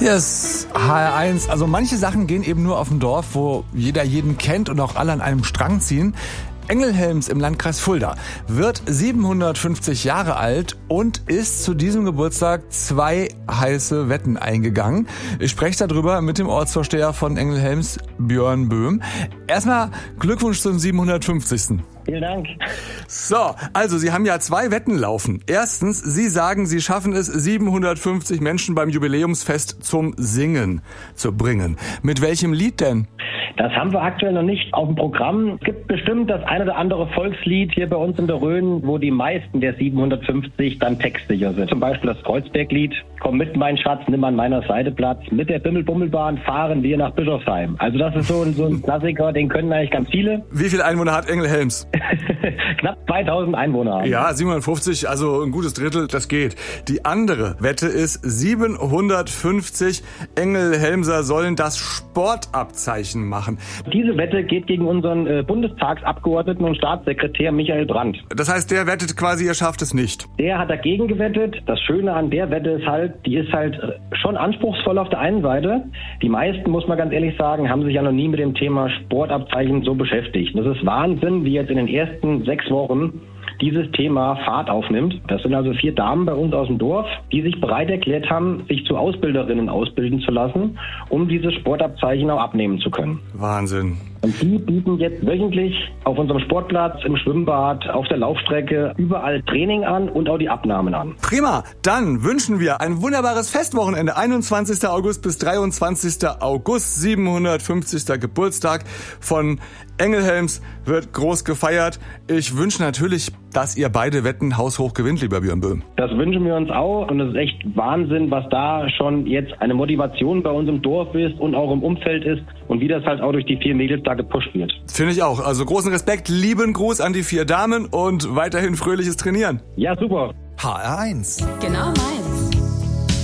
Hier ist HR1. Also manche Sachen gehen eben nur auf dem Dorf, wo jeder jeden kennt und auch alle an einem Strang ziehen. Engelhelms im Landkreis Fulda wird 750 Jahre alt und ist zu diesem Geburtstag 2 heiße Wetten eingegangen. Ich spreche darüber mit dem Ortsvorsteher von Engelhelms, Björn Böhm. Erstmal Glückwunsch zum 750. Vielen Dank. So, also Sie haben ja 2 Wetten laufen. Erstens, Sie sagen, Sie schaffen es, 750 Menschen beim Jubiläumsfest zum Singen zu bringen. Mit welchem Lied denn? Das haben wir aktuell noch nicht auf dem Programm. Es gibt bestimmt das ein oder andere Volkslied hier bei uns in der Rhön, wo die meisten der 750 dann textsicher sind. Zum Beispiel das Kreuzberglied, Komm mit, mein Schatz, nimm an meiner Seite Platz. Mit der Bimmelbummelbahn fahren wir nach Bischofsheim. Also das ist so ein Klassiker, den können eigentlich ganz viele. Wie viele Einwohner hat Engelhelms? Knapp 2000 Einwohner haben. Ja, 750, also ein gutes Drittel, das geht. Die andere Wette ist 750 Engelhelmser sollen das Sportabzeichen machen. Diese Wette geht gegen unseren Bundestagsabgeordneten und Staatssekretär Michael Brandt. Das heißt, der wettet quasi, ihr schafft es nicht. Der hat dagegen gewettet. Das Schöne an der Wette ist halt, die ist halt schon anspruchsvoll auf der einen Seite. Die meisten, muss man ganz ehrlich sagen, haben sich ja noch nie mit dem Thema Sportabzeichen so beschäftigt. Das ist Wahnsinn, wie jetzt in den ersten 6 Wochen dieses Thema Fahrt aufnimmt. Das sind also 4 Damen bei uns aus dem Dorf, die sich bereit erklärt haben, sich zu Ausbilderinnen ausbilden zu lassen, um dieses Sportabzeichen auch abnehmen zu können. Wahnsinn. Und die bieten jetzt wöchentlich auf unserem Sportplatz, im Schwimmbad, auf der Laufstrecke überall Training an und auch die Abnahmen an. Prima, dann wünschen wir ein wunderbares Festwochenende. 21. August bis 23. August, 750. Geburtstag von Engelhelms wird groß gefeiert. Ich wünsche natürlich, dass ihr beide Wetten haushoch gewinnt, lieber Björn Böhm. Das wünschen wir uns auch und es ist echt Wahnsinn, was da schon jetzt eine Motivation bei uns im Dorf ist und auch im Umfeld ist und wie das halt auch durch die 4 Mädels da gepusht wird. Finde ich auch. Also großen Respekt, lieben Gruß an die 4 Damen und weiterhin fröhliches Trainieren. Ja, super. HR1. Genau meins.